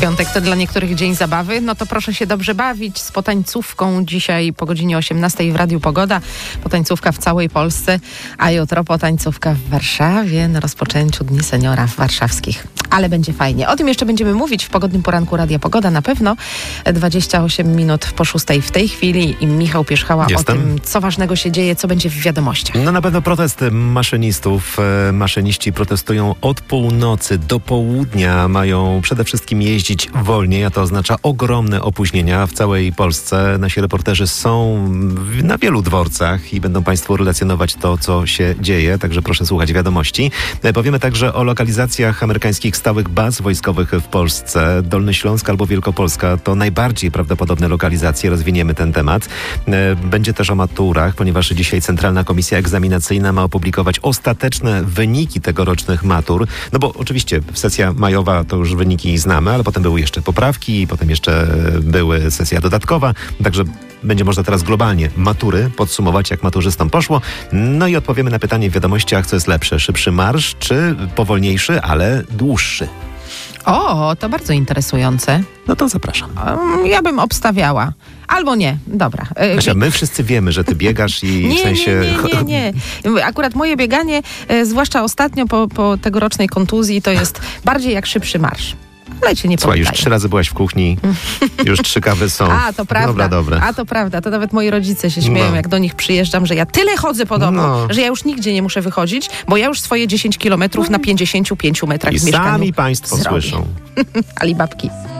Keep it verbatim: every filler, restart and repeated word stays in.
Piątek to dla niektórych dzień zabawy, no to proszę się dobrze bawić z potańcówką dzisiaj po godzinie osiemnastej w Radiu Pogoda. Potańcówka w całej Polsce, a jutro potańcówka w Warszawie na rozpoczęciu Dni Seniora warszawskich. Ale będzie fajnie. O tym jeszcze będziemy mówić w pogodnym poranku Radia Pogoda na pewno. dwadzieścia osiem minut po szóstej w tej chwili i Michał Pierzchała Jestem. o tym, co ważnego się dzieje, co będzie w wiadomościach. No na pewno protest maszynistów. Maszyniści protestują od północy do południa. Mają przede wszystkim jeździć wolniej, a to oznacza ogromne opóźnienia w całej Polsce. Nasi reporterzy są na wielu dworcach i będą Państwu relacjonować to, co się dzieje. Także proszę słuchać wiadomości. Powiemy także o lokalizacjach amerykańskich stałych baz wojskowych w Polsce. Dolny Śląsk albo Wielkopolska to najbardziej prawdopodobne lokalizacje. Rozwiniemy ten temat. Będzie też o maturach, ponieważ dzisiaj Centralna Komisja Egzaminacyjna ma opublikować ostateczne wyniki tegorocznych matur. No bo oczywiście sesja majowa to już wyniki znamy, ale potem były jeszcze poprawki, potem jeszcze były sesja dodatkowa. Także będzie można teraz globalnie matury podsumować, jak maturzystom poszło. No i odpowiemy na pytanie w wiadomościach, co jest lepsze, szybszy marsz czy powolniejszy, ale dłuższy. O, to bardzo interesujące. No to zapraszam. Um, ja bym obstawiała. Albo nie. Dobra. Kasia, my wszyscy wiemy, że ty biegasz i nie, w sensie... Nie, nie, nie, nie. Akurat moje bieganie, e, zwłaszcza ostatnio po, po tegorocznej kontuzji, to jest bardziej jak szybszy marsz. Ale cię nie Słuchaj, już pomyślaj. trzy razy byłaś w kuchni, już trzy kawy są. A, to prawda. Dobra, dobra. A, to prawda. To nawet moi rodzice się śmieją, no. jak do nich przyjeżdżam, że ja tyle chodzę po domu, no. że ja już nigdzie nie muszę wychodzić, bo ja już swoje dziesięć kilometrów na pięćdziesięciu pięciu metrach I w mieszkaniu sami Państwo zrobię. słyszą. Alibabki.